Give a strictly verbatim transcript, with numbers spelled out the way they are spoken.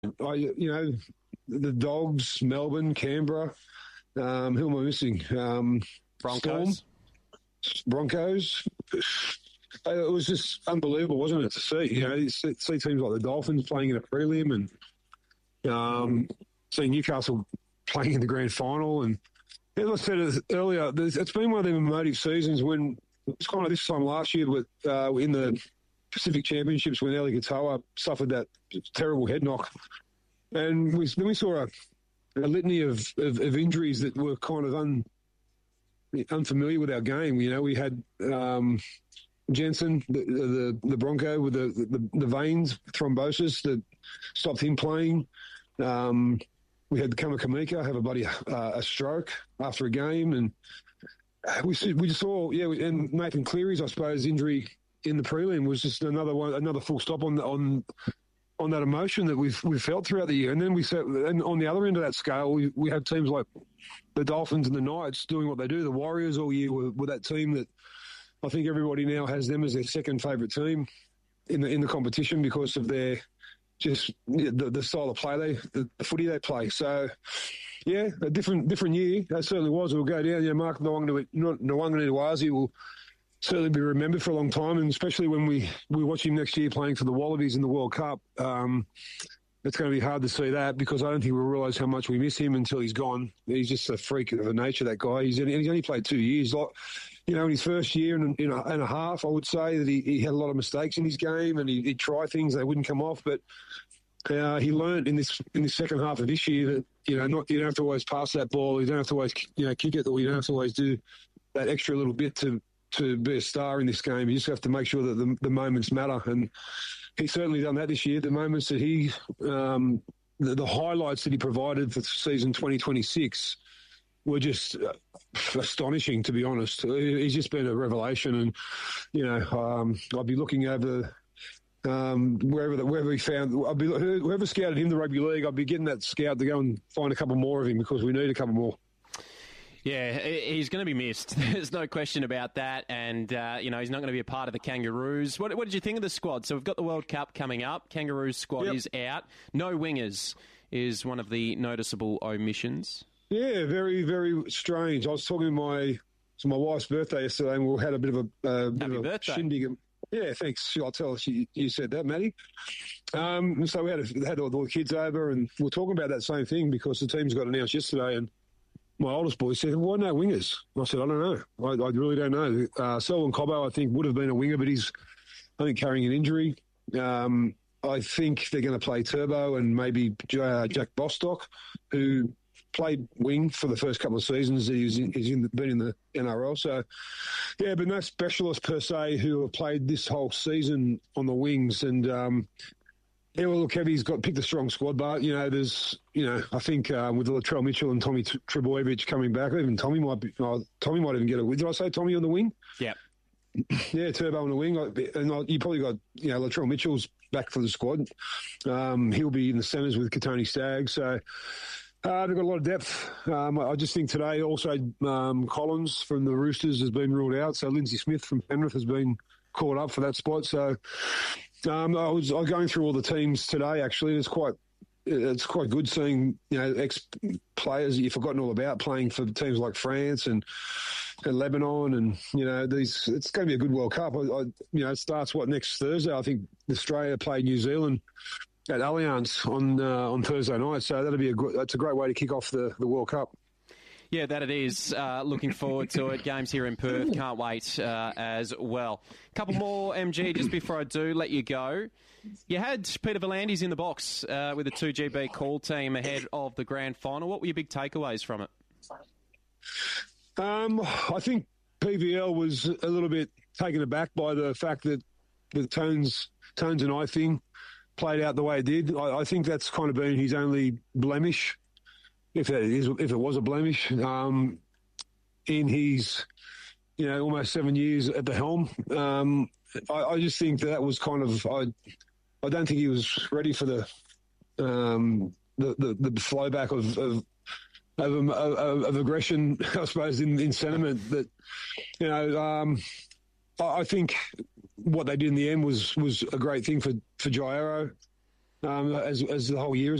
I, you know, the Dogs, Melbourne, Canberra. Um, who am I missing? Um, Broncos. Storm, Broncos. It was just unbelievable, wasn't it, to see? You know, see teams like the Dolphins playing in a prelim, and um, see Newcastle playing in the grand final. And as I said earlier, it's been one of the emotive seasons when it's kind of this time last year, with uh, in the Pacific Championships when Eli Katoa suffered that terrible head knock, and we, then we saw a, a litany of, of, of injuries that were kind of un, unfamiliar with our game. You know, we had um, Jensen, the, the the Bronco, with the, the the veins thrombosis that stopped him playing. Um, we had Kamakamika have a bloody uh, a stroke after a game, and we we just saw yeah, and Nathan Cleary's I suppose injury in the prelim was just another one, another full stop on on on that emotion that we've we've felt throughout the year. And then we said, and on the other end of that scale, we we had teams like the Dolphins and the Knights doing what they do. The Warriors all year were, were that team that I think everybody now has them as their second favourite team in the in the competition because of their just the, the style of play they the, the footy they play. So yeah, a different different year that certainly was. It will go down. Yeah, Mark Nawaqanitawase will certainly be remembered for a long time, and especially when we, we watch him next year playing for the Wallabies in the World Cup. Um, it's going to be hard to see that because I don't think we'll realise how much we miss him until he's gone. He's just a freak of a nature, that guy. He's, he's only played two years. Like, you know, in his first year and, and, a, and a half, I would say that he, he had a lot of mistakes in his game and he, he'd try things, they wouldn't come off. But uh, he learned in this in the second half of this year that, you know, not you don't have to always pass that ball. You don't have to always, you know, kick it, or you don't have to always do that extra little bit to to be a star in this game. You just have to make sure that the, the moments matter. And he's certainly done that this year. The moments that he, um, the, the highlights that he provided for season twenty twenty-six were just uh, astonishing, to be honest. He's just been a revelation. And, you know, um, I'll be looking over um, wherever the, wherever he found, I'll be, whoever scouted him, the rugby league, I'll be getting that scout to go and find a couple more of him because we need a couple more. Yeah, he's going to be missed. There's no question about that. And, uh, you know, he's not going to be a part of the Kangaroos. What, what did you think of the squad? So we've got the World Cup coming up. Kangaroos squad yep. is out. No wingers is one of the noticeable omissions. Yeah, very, very strange. I was talking to my to my wife's birthday yesterday, and we had a bit of a, uh, bit Happy of a birthday. shindig. Yeah, thanks. I'll tell her she, you said that, Maddie. Um, so we had, a, had all the kids over, and we we're talking about that same thing because the teams got announced yesterday, and my oldest boy said, why no wingers? I said, I don't know. I, I really don't know. Uh, Selwyn Cobbo, I think, would have been a winger, but he's, I think, carrying an injury. Um, I think they're going to play Turbo and maybe uh, Jack Bostock, who played wing for the first couple of seasons. He's, in, he's in the, been in the N R L. So, yeah, but no specialists per se who have played this whole season on the wings. And, um, yeah, well, look, Kevy's got picked a strong squad, but, you know, there's, you know, I think uh, with Latrell Mitchell and Tommy Trebojevic coming back, even Tommy might be, oh, Tommy might even get a win. Did I say Tommy on the wing? Yeah. Yeah, Turbo on the wing. And you probably got, you know, Latrell Mitchell's back for the squad. Um, he'll be in the centres with Katoni Staggs. So uh, they've got a lot of depth. Um, I just think today also um, Collins from the Roosters has been ruled out. So Lindsay Smith from Penrith has been caught up for that spot. So um, I was I was going through all the teams today, actually. It's quite it's quite good seeing, you know, ex-players that you've forgotten all about playing for teams like France and, and Lebanon, and, you know, these. It's going to be a good World Cup. I, I, you know, it starts, what, next Thursday? I think Australia play New Zealand at Allianz on uh, on Thursday night, so that'll be a good, that's a great way to kick off the, the World Cup. Yeah, that it is. Uh, looking forward to it. Games here in Perth. Can't wait uh, as well. Couple more, M G, just before I do let you go. You had Peter V'landys in the box uh, with the two G B call team ahead of the grand final. What were your big takeaways from it? Um, I think P V L was a little bit taken aback by the fact that the Tones, Tones and I thing played out the way it did. I, I think that's kind of been his only blemish, if it is, if it was a blemish, um, in his, you know, almost seven years at the helm. Um, I, I just think that, that was kind of, I, I don't think he was ready for the, um, the, the, the flow back of, of, of, of, of aggression, I suppose, in, in sentiment that, you know, um, I, I think what they did in the end was, was a great thing for, for Jairo. um, as as the whole year has